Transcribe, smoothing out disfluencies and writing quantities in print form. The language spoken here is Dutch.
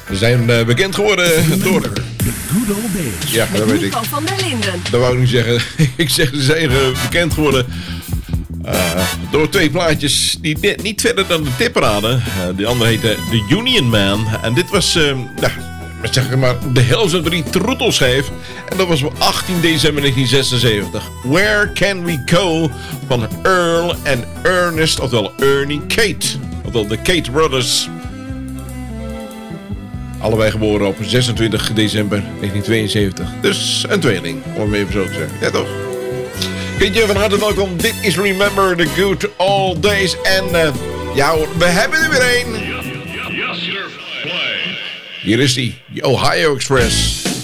Ze zijn bekend geworden door... The good old days. Ja, dat weet ik. Nico van der Linden. Dat wou ik niet zeggen. Ik zeg, ze zijn bekend geworden door twee plaatjes die net niet verder dan de tip raden. Die andere heette The Union Man. En dit was, zeg maar, de Hells 3 troetelschijf. En dat was op 18 december 1976. Where Can We Go van Earl en Ernest, oftewel Ernie Kate. Oftewel de Kate Brothers. Allebei geboren op 26 december 1972. Dus een tweeling, om even zo te zeggen. Ja, toch? Kindje, van harte welkom. Dit is Remember the Good Old Days. En ja hoor, we hebben er weer een. Hier is die, the Ohio Express.